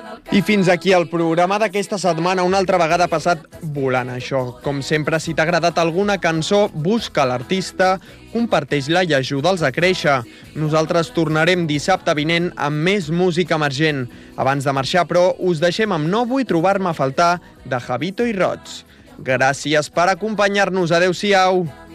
I fins aquí el programa d'aquesta setmana. Una altra vegada ha passat volant això. Com sempre, si t'ha agradat alguna cançó, busca l'artista, comparteix-la i ajuda'ls a créixer. Nosaltres tornarem dissabte vinent amb més música emergent. Abans de marxar, però, us deixem amb No vull trobar-me a faltar de Javito i Roig. Gràcies per acompanyar-nos. Adéu-siau.